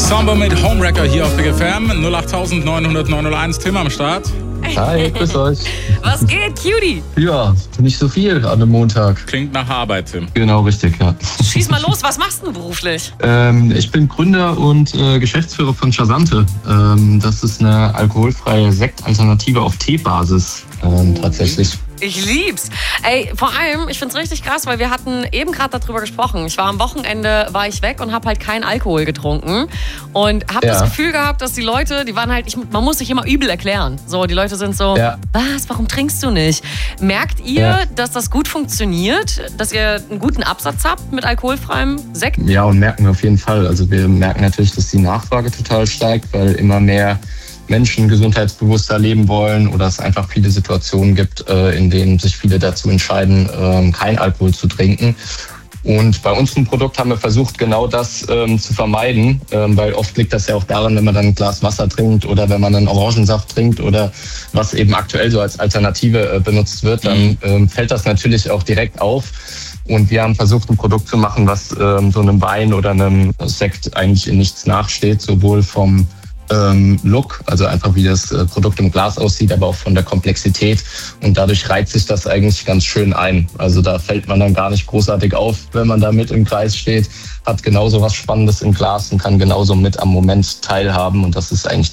Samba mit Homewrecker hier auf Big FM. 08900 Tim am Start. Hi, grüß euch. Was geht, Cutie? Ja, nicht so viel an einem Montag. Klingt nach Arbeit, Tim. Genau, richtig, ja. Schieß mal los, was machst du beruflich? Ich bin Gründer und Geschäftsführer von Chasante. Das ist eine alkoholfreie Sektalternative auf Teebasis, tatsächlich. Ich lieb's. Ey, vor allem, ich find's richtig krass, weil wir hatten eben gerade darüber gesprochen. Ich war am Wochenende, war ich weg und habe halt keinen Alkohol getrunken. Und habe das Gefühl gehabt, dass die Leute, die waren halt, man muss sich immer übel erklären. So, die Leute sind so, was, warum trinkst du nicht? Merkt ihr, dass das gut funktioniert? Dass ihr einen guten Absatz habt mit alkoholfreiem Sekt? Ja, und merken wir auf jeden Fall. Also wir merken natürlich, dass die Nachfrage total steigt, weil immer mehr Menschen gesundheitsbewusster leben wollen oder es einfach viele Situationen gibt, in denen sich viele dazu entscheiden, kein Alkohol zu trinken. Und bei unserem Produkt haben wir versucht, genau das zu vermeiden, weil oft liegt das ja auch daran, wenn man dann ein Glas Wasser trinkt oder wenn man einen Orangensaft trinkt oder was eben aktuell so als Alternative benutzt wird, dann fällt das natürlich auch direkt auf. Und wir haben versucht, ein Produkt zu machen, was so einem Wein oder einem Sekt eigentlich in nichts nachsteht, sowohl vom Look, also einfach wie das Produkt im Glas aussieht, aber auch von der Komplexität. Und dadurch reiht sich das eigentlich ganz schön ein. Also da fällt man dann gar nicht großartig auf, wenn man da mit im Kreis steht, hat genauso was Spannendes im Glas und kann genauso mit am Moment teilhaben. Und das ist eigentlich